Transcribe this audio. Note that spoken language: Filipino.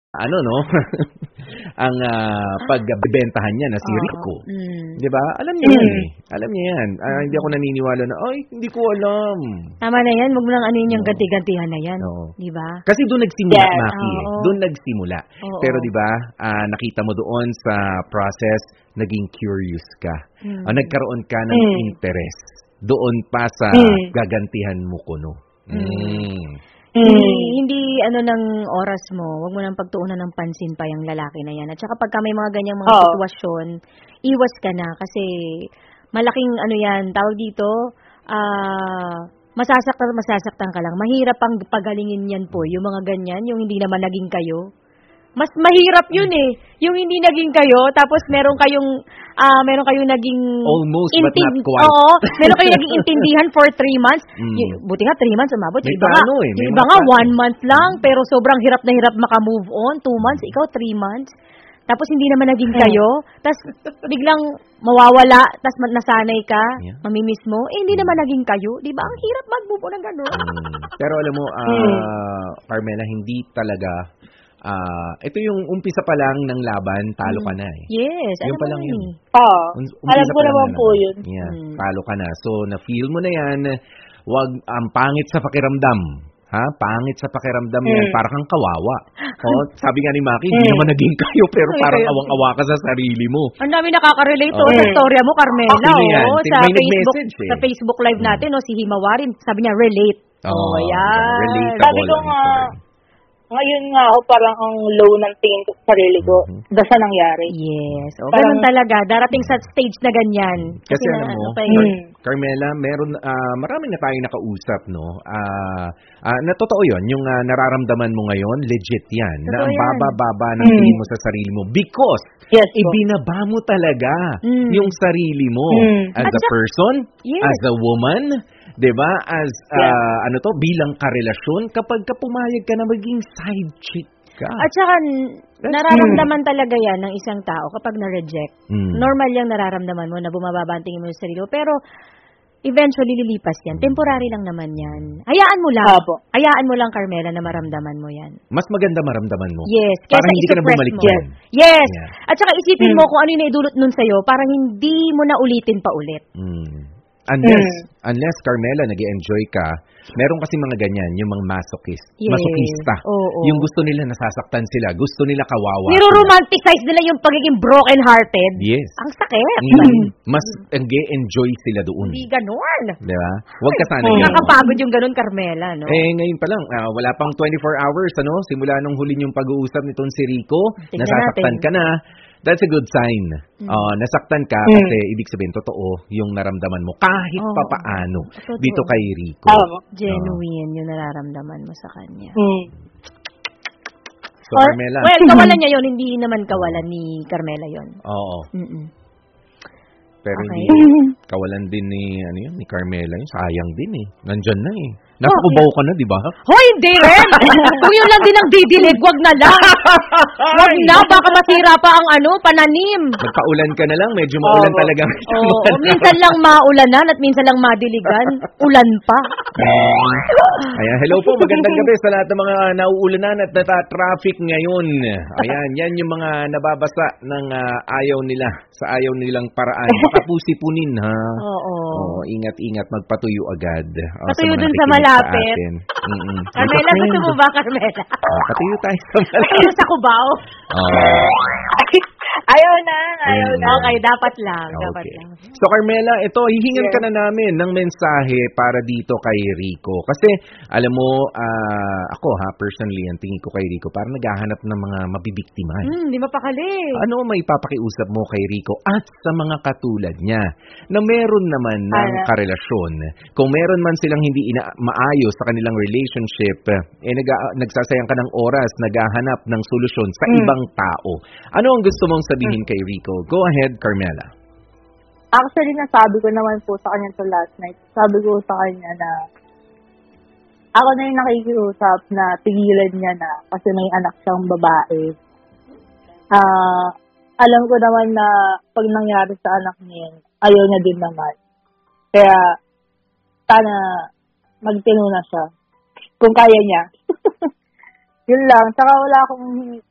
ano 'no, ang, pagbebentahan niya na si Oo, Rico, 'di ba? Alam niya 'yan, eh, alam niya 'yan. Hindi ako naniniwala na, "Ay, hindi ko alam." Tama na 'yan, wag mo nang anuhin yung Oo. ganti-gantihan na 'yan, Oo. 'di ba? Kasi do'n nagsimula, Yes, Maki, eh. oo. Do'n nagsimula. Oo. Pero 'di ba, nakita mo doon sa process, naging curious ka. Nagkaroon ka ng interest doon pa sa gagantihan mo kuno. Hindi ano ng oras mo, wag mo nang pagtuunan ng pansin pa yung lalaki na 'yan. At saka pagka may mga ganyang mga sitwasyon, iwas ka na kasi malaking ano 'yan, tawag dito, masasaktan ka lang. Mahirap pang pagalingin 'yan po, yung mga ganyan, yung hindi naman naging kayo. Mas mahirap yun eh. Yung hindi naging kayo, tapos meron kayong naging Almost, but not quite. Oo, meron kayong naging intindihan for 3 months. Buti nga 3 months umabot. May Yung iba nga, plano eh, may yung iba mga nga plano. 1 month lang, pero sobrang hirap na hirap maka-move on. 2 months, ikaw 3 months. Tapos hindi naman naging kayo, tapos biglang mawawala, tapos nasanay ka, mamimiss mo, hindi naman naging kayo. Di ba? Ang hirap mag-move on ng gano'n. Pero alam mo, Carmela, hindi talaga, ito yung umpisa pa lang ng laban, talo ka na eh. Yes, Yung alam pa mo lang yun yun. eh. Umpisa Alam ko pa lang naman ng po laban. yun. Yeah, talo ka na. So, na-feel mo na yan, wag, ang pangit sa pakiramdam. Ha? Pangit sa pakiramdam yan, para kang kawawa. Oh, sabi nga ni Maki, hindi naman naging kayo, pero parang awang-awa ka sa sarili mo. Ang dami nakaka-relate sa storya mo, Carmela. Sino yan? Oh, May sa Facebook, nag-message eh. sa Facebook Live natin, si Himawari, sabi niya, relate. Oo, Ayan. relatable Sabi ko ang nga, story. ngayon nga ako parang ang low ng tingin ko sa sarili ko. Sa nangyari. Yes. O, Parang- ganun talaga. Darating sa stage na ganyan. Kasi na, alam mo, ano pa eh. Carmela, meron marami na tayong nakausap, no? Na totoo 'yon, yung nararamdaman mo ngayon, legit 'yan. Na Totoo ang yan. baba-baba ng tingin mo sa sarili mo because Yes po. ibinaba mo talaga yung sarili mo as At a person, yes. as a woman, 'di ba? As bilang karelasyon kapag ka pumayag ka na maging side chick ka. At saka, nararamdaman talaga yan ng isang tao kapag na-reject. Normal yung nararamdaman mo na bumababa ang tingin mo sa sarili mo. Pero, eventually, lilipas yan. Temporary lang naman yan. Hayaan mo lang. Apo. Hayaan mo lang, Carmela, na maramdaman mo yan. Mas maganda maramdaman mo. Yes. Para Kesa hindi ka na i-suppress bumalik mo. doon. Yes. Yeah. At saka isipin mo kung ano yung naidulot nun sa'yo, parang hindi mo na ulitin pa ulit. Unless Carmela, nag-enjoy ka, meron kasi mga ganyan, yung mga masochist. Yes. Masochista. Oo. Yung gusto nila nasasaktan sila, gusto nila kawawa. Niro-romanticize nila yung pagiging broken-hearted. Yes. Ang sakit. Mas nag-enjoy sila doon. Hindi ganun. Di ba? Huwag ka sana ganun. Nakakapagod yung ganun, Carmela, no? Ngayon pa lang, wala pang 24 hours, simula nung huli yung pag-uusap nitong si Rico, Tignan nasasaktan natin. ka na. That's a good sign. Nasaktan ka kasi ibig sabihin, totoo yung naramdaman mo kahit papaano Totoo. dito kay Rico. Genuine yung nararamdaman mo sa kanya. So, Carmela. Well, kawalan niya yun, hindi naman kawalan ni Carmela yun. Oo. Pero Okay. hindi kawalan din ni Carmela yun. Sayang din eh. Nandyan na eh. Napakubaw ka na, di ba? Hoy, hindi rin! Kung yun lang din ang didilig, wag na lang! Wag na, baka masira pa ang pananim. Magpaulan ka na lang, medyo maulan talaga. Oo, minsan lang maulanan at minsan lang madiligan. Ulan pa. Ayan, hello po, magandang gabi sa lahat ng mga nauulanan at nata-traffic ngayon. Ayan, yan yung mga nababasa ng ayaw nila, sa ayaw nilang paraan. Baka po sipunin, ha? Oo. Ingat-ingat, magpatuyo agad. Patuyo mga dun sa nakikinig malapit. atin. Carmela, gusto mo ba, Carmela? Patuyo tayo sa malapit. Patuyo sa Cubao? Ayaw na. Okay, dapat lang. Dapat Okay. lang. So Carmela, ito, hihingan ka na namin ng mensahe para dito kay Rico. Kasi, alam mo, ako personally, ang tingin ko kay Rico, parang naghahanap ng mga mabibiktiman. Hindi mapakali. Ano may papakiusap mo kay Rico at sa mga katulad niya na meron naman ng karelasyon? Kung meron man silang hindi maayos sa kanilang relationship, nagsasayang ka ng oras, naghahanap ng solusyon sa ibang tao. Ano ang gusto mong sabihin kay Rico? Go ahead, Carmela. Actually, nasabi ko naman po sa kanya to last night. Sabi ko sa kanya na ako na yung nakikiusap na tigilan niya na kasi may anak siyang babae. Alam ko naman na pag nangyari sa anak niya, ayaw niya din naman. Kaya, sana magtino na siya. Kung kaya niya. Yun lang. Saka wala akong